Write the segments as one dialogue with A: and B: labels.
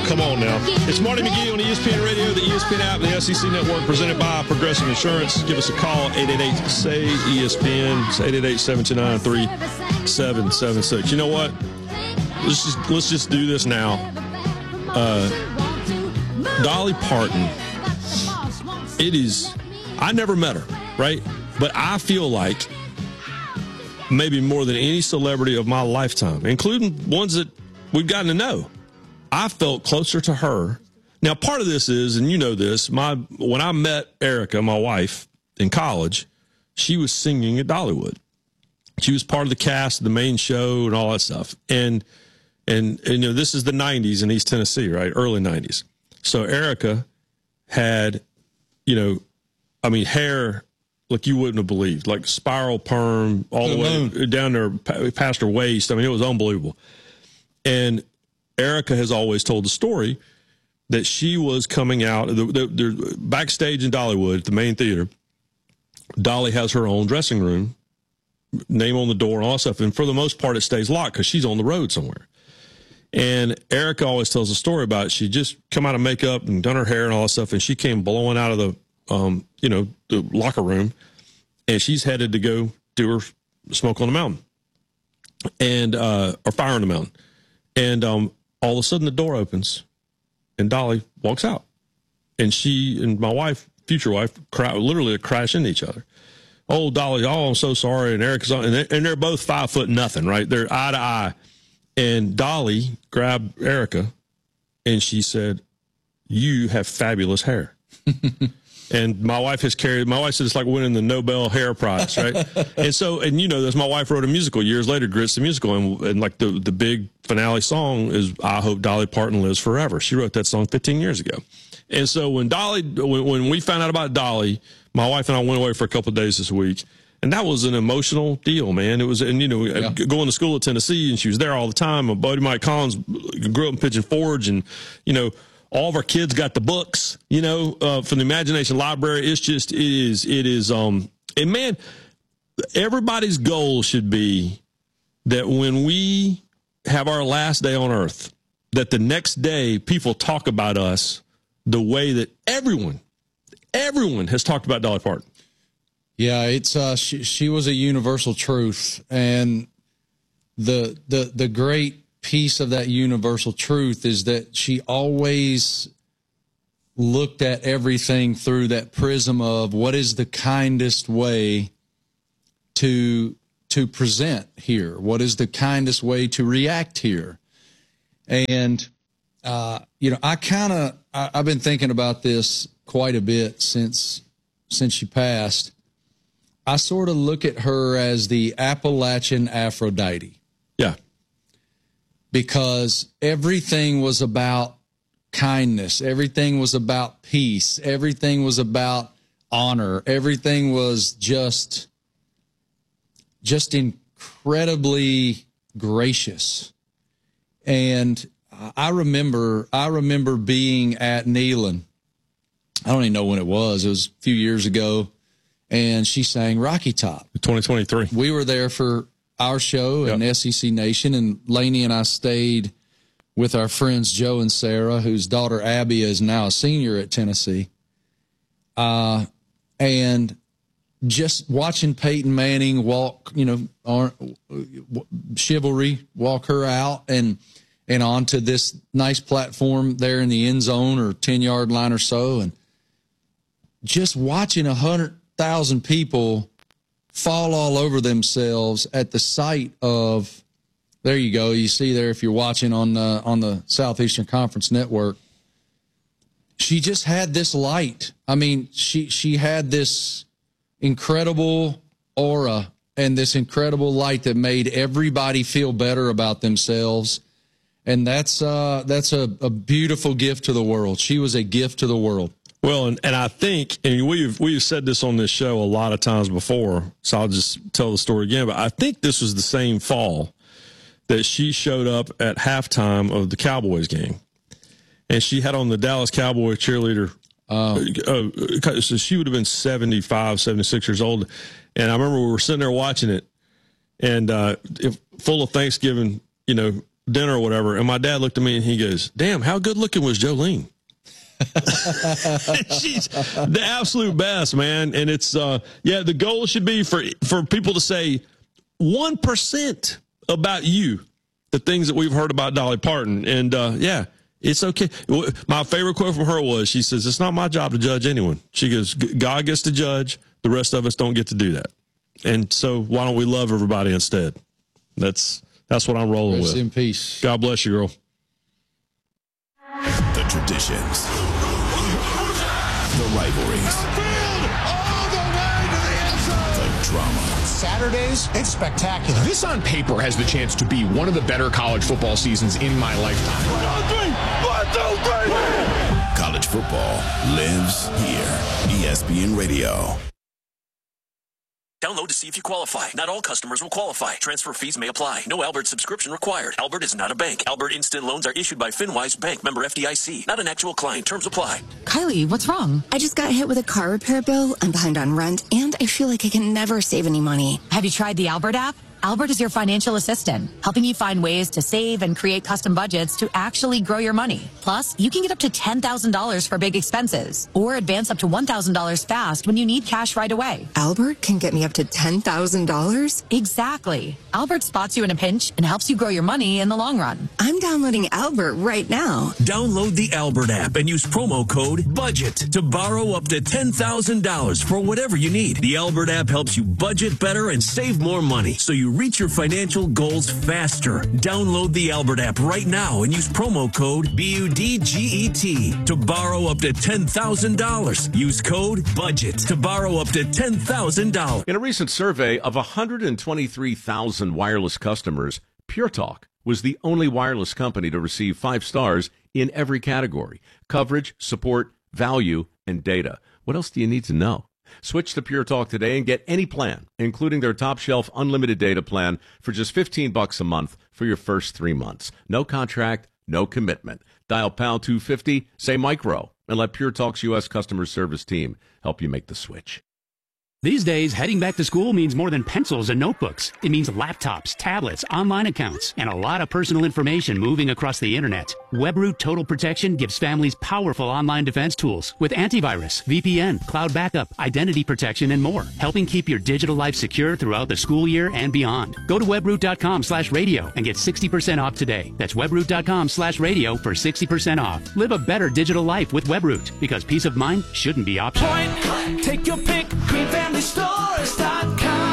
A: come on now. It's Marty McGee on ESPN Radio, the ESPN app, the SEC Network, presented by Progressive Insurance. Give us a call, 888-SAY-ESPN. It's 888-729-3776. You know what? Let's just do this now. Dolly Parton, I never met her, right? But I feel like maybe more than any celebrity of my lifetime, including ones that we've gotten to know, I felt closer to her. Now, part of this is, and you know this, when I met Erica, my wife, in college, she was singing at Dollywood. She was part of the cast of the main show and all that stuff. And you know, this is the 90s in East Tennessee, right? Early 90s. So Erica had, you know, I mean, hair like you wouldn't have believed, like spiral perm all the way down there past her waist. I mean, it was unbelievable. And Erica has always told the story that she was coming out the backstage in Dollywood, the main theater. Dolly has her own dressing room, name on the door and all that stuff. And for the most part, it stays locked because she's on the road somewhere. And Erica always tells a story about it. She just come out of makeup and done her hair and all that stuff. And she came blowing out of the, you know, the locker room, and she's headed to go do her Smoke on the Mountain and, or Fire on the Mountain. And, all of a sudden the door opens and Dolly walks out, and she and my wife, future wife, literally crash into each other. Oh, Dolly, oh, I'm so sorry. And Erica's on, and they're both 5'0", right? They're eye to eye. And Dolly grabbed Erica and she said, "You have fabulous hair." And my wife said it's like winning the Nobel Hair Prize, right? and you know this, my wife wrote a musical years later, Grits the Musical, and like the big finale song is "I Hope Dolly Parton Lives Forever." She wrote that song 15 years ago. And so when we found out about Dolly, my wife and I went away for a couple of days this week. And that was an emotional deal, man. It was, and you know, going to school at Tennessee, and she was there all the time. My buddy Mike Collins grew up in Pigeon Forge, and you know, all of our kids got the books, you know, from the Imagination Library. It is, and man, everybody's goal should be that when we have our last day on earth, that the next day people talk about us the way that everyone has talked about Dolly Parton.
B: Yeah, it's she was a universal truth, and the great piece of that universal truth is that she always looked at everything through that prism of what is the kindest way to present here, what is the kindest way to react here. And you know, I've been thinking about this quite a bit since she passed. I sort of look at her as the Appalachian Aphrodite.
A: Yeah.
B: Because everything was about kindness. Everything was about peace. Everything was about honor. Everything was just incredibly gracious. And I remember being at Neyland. I don't even know when it was. It was a few years ago. And she sang Rocky Top.
A: 2023.
B: We were there for our show in SEC Nation, and Lainey and I stayed with our friends Joe and Sarah, whose daughter Abby is now a senior at Tennessee. And just watching Peyton Manning walk, you know, Chivalry, walk her out and onto this nice platform there in the end zone or 10-yard line or so, and just watching 100,000 people fall all over themselves at the sight of, there you go, you see there if you're watching on the Southeastern Conference Network. She just had this light. I mean, she had this incredible aura and this incredible light that made everybody feel better about themselves. And that's a beautiful gift to the world. She was a gift to the world.
A: Well, and I think, and we've said this on this show a lot of times before, so I'll just tell the story again, but I think this was the same fall that she showed up at halftime of the Cowboys game. And she had on the Dallas Cowboy cheerleader. So she would have been 75, 76 years old. And I remember we were sitting there watching it, and full of Thanksgiving, you know, dinner or whatever, and my dad looked at me and he goes, "Damn, how good looking was Jolene?" She's the absolute best, man. And it's the goal should be for people to say 1% about you, the things that we've heard about Dolly Parton. And it's okay. My favorite quote from her was, she says, "It's not my job to judge anyone." She goes, "God gets to judge. The rest of us don't get to do that. And so why don't we love everybody instead?" That's what I'm rolling with.
B: Rest in peace.
A: God bless you, girl.
C: The traditions, the rivalries,
D: all the way to the end zone.
C: the drama.
D: Saturdays, it's spectacular.
E: This on paper has the chance to be one of the better college football seasons in my lifetime.
C: 1, 2, 3. College football lives here. ESPN Radio.
F: Download to see if you qualify. Not all customers will qualify. Transfer fees may apply. No Albert subscription required. Albert is not a bank. Albert Instant Loans are issued by FinWise Bank, member FDIC. Not an actual client. Terms apply.
G: Kylie, what's wrong?
H: I just got hit with a car repair bill. I'm behind on rent, and I feel like I can never save any money.
G: Have you tried the Albert app? Albert is your financial assistant, helping you find ways to save and create custom budgets to actually grow your money. Plus, you can get up to $10,000 for big expenses or advance up to $1,000 fast when you need cash right away.
H: Albert can get me up to $10,000?
G: Exactly. Albert spots you in a pinch and helps you grow your money in the long run.
H: I'm downloading Albert right now.
F: Download the Albert app and use promo code BUDGET to borrow up to $10,000 for whatever you need. The Albert app helps you budget better and save more money, so you reach your financial goals faster. Download the Albert app right now and use promo code BUDGET to borrow up to $10,000. Use code BUDGET to borrow up to $10,000.
I: In a recent survey of 123,000 wireless customers, Pure Talk was the only wireless company to receive 5 stars in every category: coverage, support, value, and data. What else do you need to know? Switch to Pure Talk today and get any plan, including their top shelf unlimited data plan, for just $15 a month for your first 3 months. No contract, no commitment. Dial pound 250, say micro, and let Pure Talk's U.S. customer service team help you make the switch.
J: These days, heading back to school means more than pencils and notebooks. It means laptops, tablets, online accounts, and a lot of personal information moving across the internet. WebRoot Total Protection gives families powerful online defense tools with antivirus, VPN, cloud backup, identity protection, and more, helping keep your digital life secure throughout the school year and beyond. Go to webroot.com/radio and get 60% off today. That's webroot.com/radio for 60% off. Live a better digital life with WebRoot, because peace of mind shouldn't be optional.
K: Point, take your pick, GreenFamilyStores.com.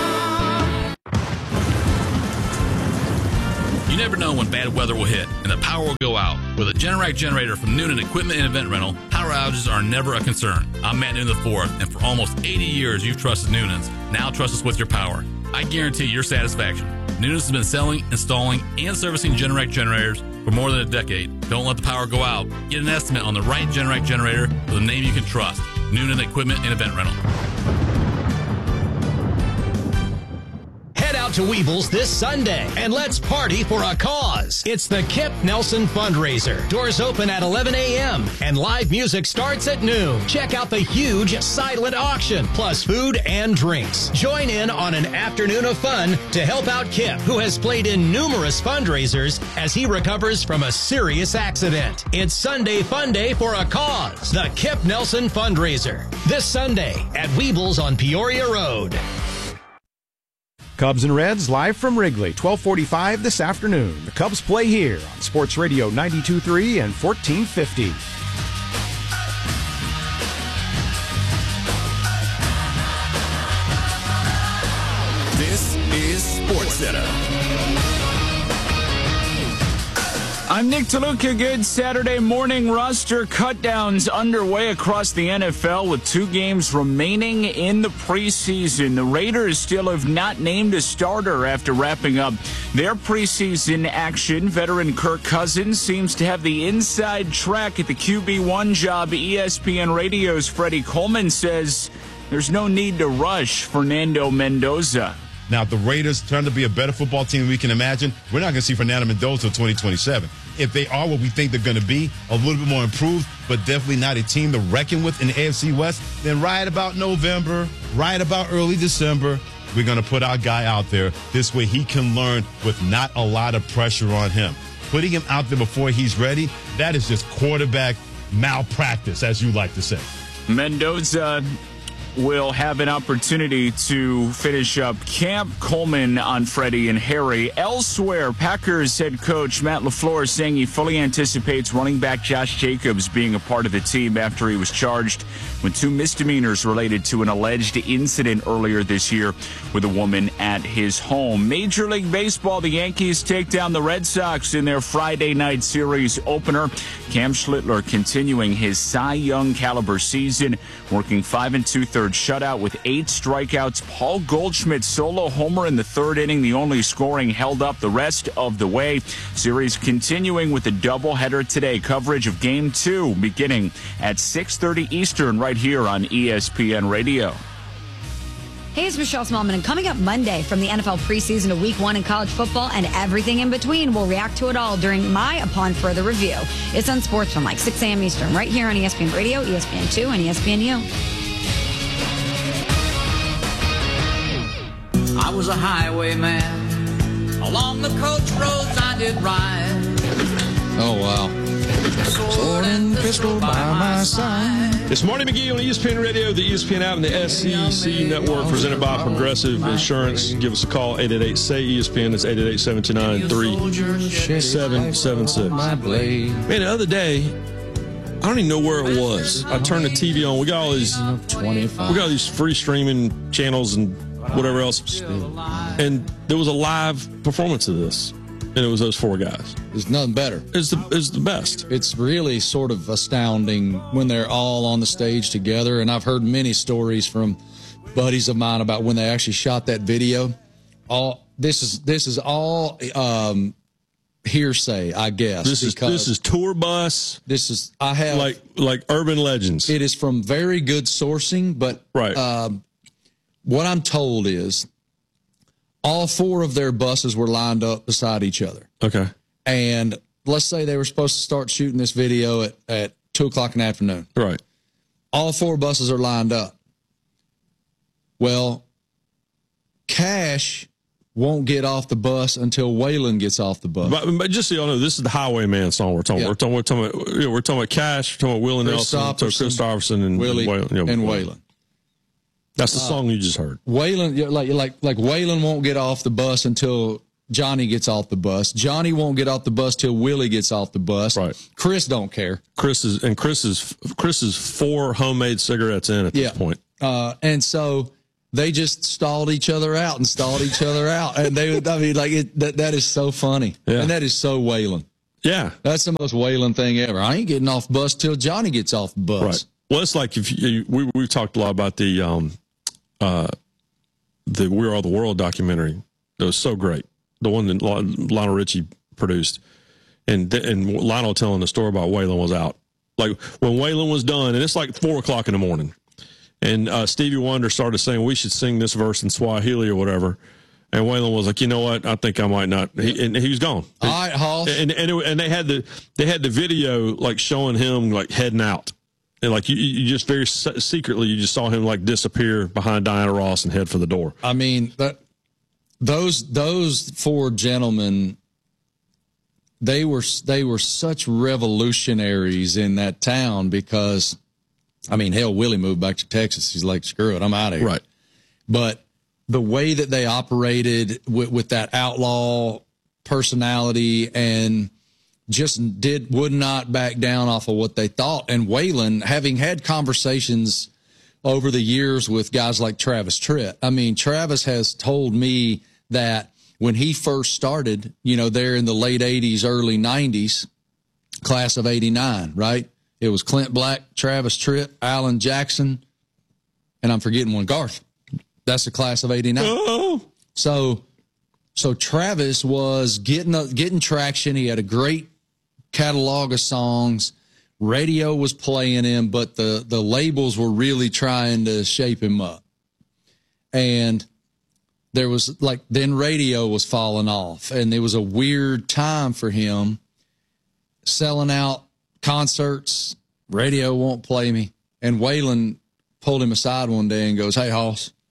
L: You never know when bad weather will hit and the power will go out. With a Generac generator from Noonan Equipment and Event Rental, power outages are never a concern. I'm Matt Noonan IV, and for almost 80 years you've trusted Noonan's. Now trust us with your power. I guarantee your satisfaction. Noonan's has been selling, installing, and servicing Generac generators for more than a decade. Don't let the power go out. Get an estimate on the right Generac generator with a name you can trust. Noonan Equipment and Event Rental.
M: Head out to Weebles this Sunday and let's party for a cause. It's the Kip Nelson Fundraiser. Doors open at 11 a.m. and live music starts at noon. Check out the huge silent auction, plus food and drinks. Join in on an afternoon of fun to help out Kip, who has played in numerous fundraisers as he recovers from a serious accident. It's Sunday Fun Day for a cause. The Kip Nelson Fundraiser. This Sunday at Weebles on Peoria Road.
N: Cubs and Reds live from Wrigley, 12:45 this afternoon. The Cubs play here on Sports Radio 92.3 and 1450.
C: This is SportsCenter.
O: I'm Nick DeLuca. Good Saturday morning. Roster cutdowns underway across the NFL with 2 games remaining in the preseason. The Raiders still have not named a starter after wrapping up their preseason action. Veteran Kirk Cousins seems to have the inside track at the QB1 job. ESPN Radio's Freddie Coleman says there's no need to rush Fernando Mendoza.
P: Now, if the Raiders turn to be a better football team than we can imagine, we're not going to see Fernando Mendoza until 2027. If they are what we think they're going to be, a little bit more improved, but definitely not a team to reckon with in the AFC West, then right about November, right about early December, we're going to put our guy out there. This way he can learn with not a lot of pressure on him. Putting him out there before he's ready, that is just quarterback malpractice, as you like to say.
O: Mendoza will have an opportunity to finish up Camp Coleman on Freddie and Harry. Elsewhere, Packers head coach Matt LaFleur saying he fully anticipates running back Josh Jacobs being a part of the team after he was charged with 2 misdemeanors related to an alleged incident earlier this year with a woman at his home. Major League Baseball, the Yankees take down the Red Sox in their Friday night series opener. Cam Schlittler continuing his Cy Young caliber season, working 5 2/3 shutout with 8 strikeouts. Paul Goldschmidt's solo homer in the 3rd inning, the only scoring held up the rest of the way. Series continuing with a doubleheader today. Coverage of Game 2 beginning at 6:30 Eastern right here on ESPN Radio.
K: Hey, it's Michelle Smallman, and coming up Monday from the NFL preseason to Week 1 in college football and everything in between, we'll react to it all during my Upon Further Review. It's on Sports from like 6 a.m. Eastern, right here on ESPN Radio, ESPN2, and ESPNU.
Q: I was a highwayman. Along the coach roads I did ride.
B: Oh, wow. Sword and pistol by my side.
A: It's Marty McGee on ESPN Radio, the ESPN app, and the SEC Network, presented by Progressive Insurance. Give us a call, 888-SAY-ESPN. It's 888-729-3776. Man, the other day, I don't even know where it was. I turned the TV on. We got all these free streaming channels and whatever else. And there was a live performance of this. And it was those 4 guys.
B: There's nothing better.
A: It's the best.
B: It's really sort of astounding when they're all on the stage together. And I've heard many stories from buddies of mine about when they actually shot that video. This is all hearsay, I guess.
A: This is tour bus.
B: I have
A: like urban legends.
B: It is from very good sourcing, but
A: right.
B: What I'm told is all 4 of their buses were lined up beside each other.
A: Okay.
B: And let's say they were supposed to start shooting this video at 2 o'clock in the afternoon.
A: Right.
B: All 4 buses are lined up. Well, Cash won't get off the bus until Waylon gets off the bus.
A: But just so y'all know, this is the Highwayman song we're talking about. We're talking about Cash, we're talking about Willie Nelson, Chris Stopperson, and
B: Willie and Waylon.
A: That's the song you just heard.
B: Waylon, like Waylon won't get off the bus until Johnny gets off the bus. Johnny won't get off the bus till Willie gets off the bus.
A: Right.
B: Chris don't care.
A: Chris is 4 homemade cigarettes in at this point.
B: And so they just stalled each other out. And that is so funny.
A: Yeah.
B: And that is so Waylon.
A: Yeah.
B: That's the most Waylon thing ever. I ain't getting off the bus till Johnny gets off the bus.
A: Right. Well, it's like if we've talked a lot about the We're All the World documentary. It was so great. The one that Lionel Richie produced. And Lionel telling the story about Waylon was out. Like when Waylon was done, and it's like 4 o'clock in the morning. And Stevie Wonder started saying, we should sing this verse in Swahili or whatever. And Waylon was like, you know what? I think I might not. And he was gone.
B: All right, Hoss.
A: And they had the video like showing him like heading out. And like you just very secretly, you just saw him like disappear behind Diana Ross and head for the door.
B: I mean, those 4 gentlemen, they were such revolutionaries in that town because, I mean, hell, Willie moved back to Texas. He's like, screw it, I'm out of here.
A: Right.
B: But the way that they operated with that outlaw personality and just would not back down off of what they thought. And Waylon, having had conversations over the years with guys like Travis Tritt, I mean, Travis has told me that when he first started, there in the late 80s, early 90s, class of 89, right? It was Clint Black, Travis Tritt, Alan Jackson, and I'm forgetting one, Garth. That's the class of 89.
A: Oh.
B: So Travis was getting traction. He had a great catalog of songs. Radio was playing him, but the labels were really trying to shape him up. And there was then radio was falling off, and it was a weird time for him selling out concerts. Radio won't play me. And Waylon pulled him aside one day and goes, hey, Hoss,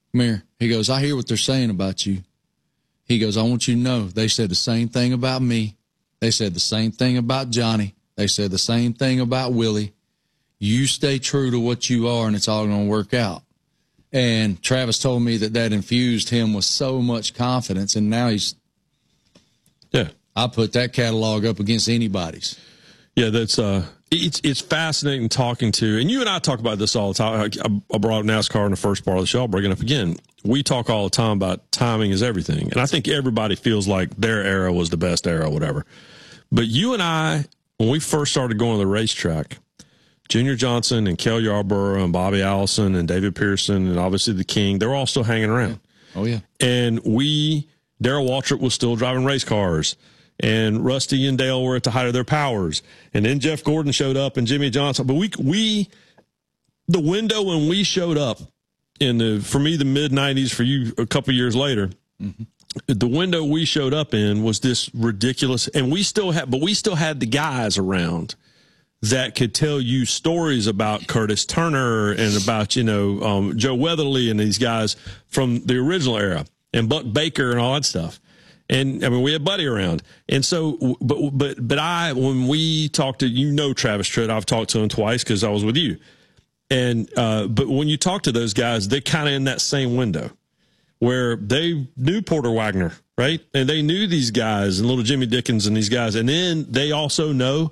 B: Come here. He goes, I hear what they're saying about you. He goes, I want you to know they said the same thing about me. They said the same thing about Johnny. They said the same thing about Willie. You stay true to what you are, and it's all going to work out. And Travis told me that infused him with so much confidence, and now he's –
A: yeah,
B: I put that catalog up against anybody's.
A: Yeah, that's it's fascinating talking to, and you and I talk about this all the time. I brought up NASCAR in the first part of the show. I'll bring it up again. We talk all the time about timing is everything, and I think everybody feels like their era was the best era, whatever. But you and I, when we first started going to the racetrack, Junior Johnson and Cale Yarborough and Bobby Allison and David Pearson and obviously the King, they were all still hanging around.
B: Oh yeah,
A: and Darrell Waltrip was still driving race cars. And Rusty and Dale were at the height of their powers. And then Jeff Gordon showed up and Jimmy Johnson. But the window when we showed up for me, the mid-90s, for you a couple years later, the window we showed up in was this ridiculous. And we still had the guys around that could tell you stories about Curtis Turner and about, Joe Weatherly and these guys from the original era and Buck Baker and all that stuff. And I mean, we had Buddy around. And so, but when we talked to, Travis Tritt, I've talked to him twice because I was with you. And, but when you talk to those guys, they're kind of in that same window where they knew Porter Wagner, right? And they knew these guys and little Jimmy Dickens and these guys. And then they also know,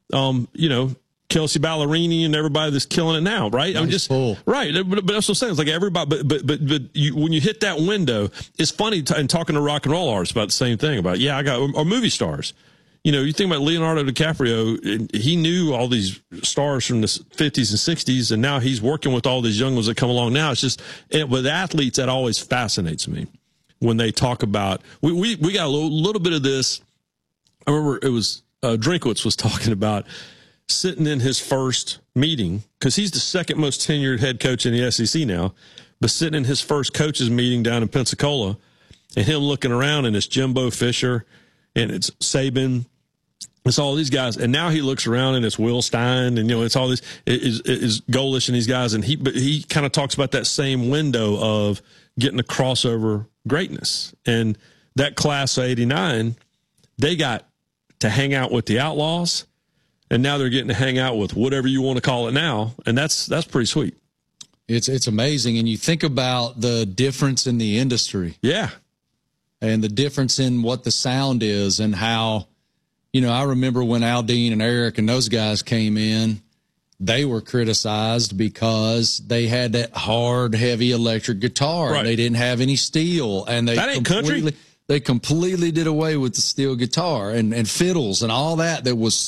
A: Kelsey Ballerini and everybody that's killing it now, right?
B: Nice,
A: I'm just
B: full.
A: Right, but that's what I'm saying. It's like everybody, but when you hit that window, it's funny. And talking to rock and roll artists about the same thing about or movie stars. You think about Leonardo DiCaprio. He knew all these stars from the 50s and 60s, and now he's working with all these young ones that come along now. It's just with athletes that always fascinates me when they talk about. We got a little bit of this. I remember it was Drinkwitz was talking about sitting in his first meeting, because he's the second most tenured head coach in the SEC now, but sitting in his first coaches meeting down in Pensacola, and him looking around, and it's Jimbo Fisher, and it's Saban, it's all these guys, and now he looks around, and it's Will Stein, and it's all this is Golish and these guys, and he kind of talks about that same window of getting a crossover greatness, and that class of '89, they got to hang out with the Outlaws. And now they're getting to hang out with whatever you want to call it now, and that's pretty sweet.
B: It's amazing, and you think about the difference in the industry.
A: Yeah.
B: And the difference in what the sound is and how, I remember when Aldine and Eric and those guys came in, they were criticized because they had that hard, heavy electric guitar.
A: Right.
B: They didn't have any steel, and
A: that ain't country.
B: They completely did away with the steel guitar and fiddles and all that was